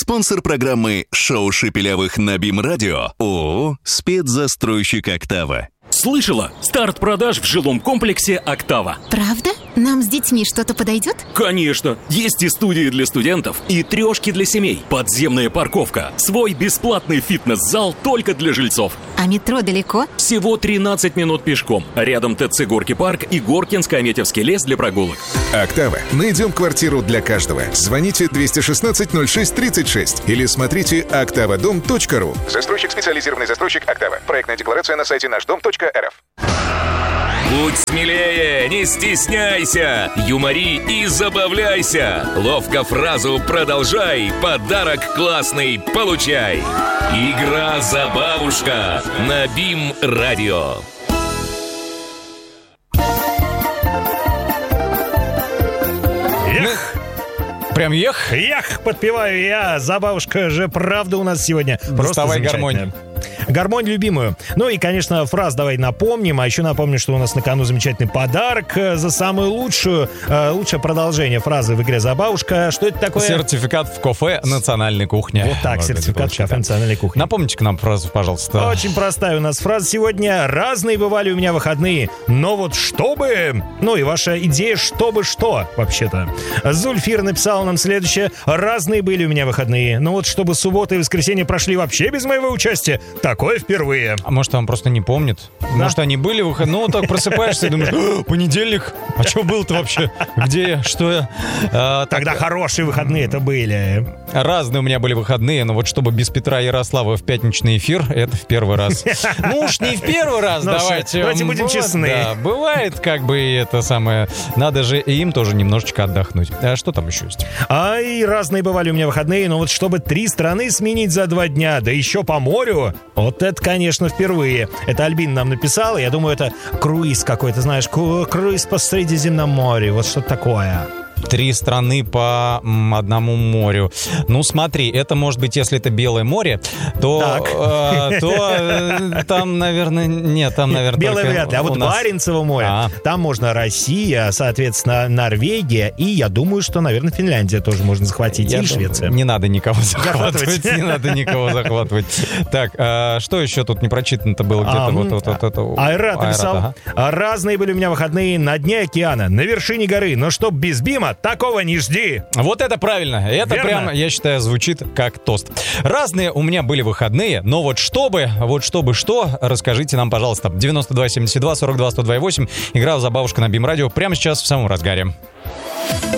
Спонсор программы «Шоу Шепелявых» на БИМ-радио ООО «Спецзастройщик Октава». Слышала? Старт продаж в жилом комплексе «Октава». Правда? Нам с детьми что-то подойдет? Конечно! Есть и студии для студентов, и трешки для семей, подземная парковка, свой бесплатный фитнес-зал только для жильцов. А метро далеко? Всего 13 минут пешком. Рядом ТЦ «Горки парк» и Горкинско-Аметьевский лес для прогулок. «Октава». Найдем квартиру для каждого. Звоните 216-06-36 или смотрите oktavadom.ru. Застройщик, специализированный застройщик «Октава». Проектная декларация на сайте нашдом.рф. Будь смелее, не стесняйся, юмори и забавляйся. Ловко фразу продолжай, подарок классный получай. Игра-забавушка на БИМ-радио. Прям эх? Эх, подпеваю я. Забавушка же, правда, у нас сегодня. Просто замечательная. Гармонь любимую. Ну и, конечно, фраз давай напомним. А еще напомню, что у нас на кону замечательный подарок за самую лучшее продолжение фразы в игре «Забавушка». Что это такое? Сертификат в кафе национальной кухни. Вот так, сертификат в кафе национальной кухни. Напомните к нам фразу, пожалуйста. Очень простая у нас фраза сегодня. Разные бывали у меня выходные, но вот чтобы... Ну и ваша идея «чтобы что» вообще-то. Зульфир написал нам следующее. Разные были у меня выходные, но вот чтобы суббота и воскресенье прошли вообще без моего участия, такое впервые. А может, он просто не помнит? Да? Может, они были выходные? Ну, так просыпаешься и думаешь, понедельник? А что было-то вообще? Где я? Что я? Тогда хорошие выходные это были. Разные у меня были выходные, но вот чтобы без Петра Ярослава в пятничный эфир, это в первый раз. Ну уж не в первый раз, давайте. Давайте будем честны. Да, бывает как бы это самое. Надо же и им тоже немножечко отдохнуть. А что там еще есть? Ай, разные бывали у меня выходные, но вот чтобы 3 страны сменить за 2 дня, да еще по морю, вот это, конечно, впервые. Это Альбин нам написал, я думаю, это круиз какой-то, знаешь, круиз по Средиземному морю, вот что такое. 3 страны по одному морю. Ну, смотри, это может быть, если это Белое море, то там, наверное, нет, там, наверное, Белое вряд ли, а вот Баренцево море, там можно Россия, соответственно, Норвегия, и я думаю, что, наверное, Финляндия тоже можно захватить, и Швеция. Не надо никого захватывать, не надо никого захватывать. Так, что еще тут не прочитано-то было где-то? Айрат написал, разные были у меня выходные на дне океана, на вершине горы, но чтоб без БИМа, такого не жди. Вот это правильно. Это прям, я считаю, звучит как тост. Разные у меня были выходные, но вот чтобы что, расскажите нам, пожалуйста. 92-72-42-128. Игра в «Забавушка» на БИМ-радио прямо сейчас в самом разгаре.